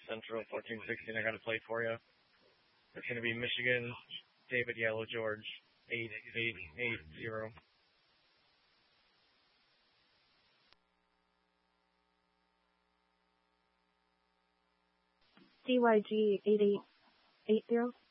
Central 1416. I got a plate for you. It's going to be Michigan, David Yellow George, 8880. DYG 8880.